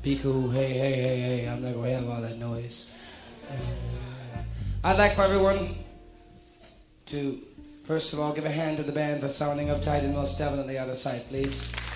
Be cool. Hey, hey, hey, hey. I'm not going to have all that noise. I'd like for everyone to, first of all, give a hand to the band for sounding uptight and most devil on the other side, please.